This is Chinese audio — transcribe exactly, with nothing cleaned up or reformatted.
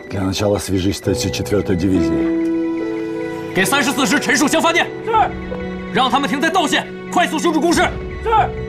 Для начала свяжись с тридцать четвёртой дивизией。 给三十四师陈述相发电，是，让他们停在道线，快速修筑工事。是。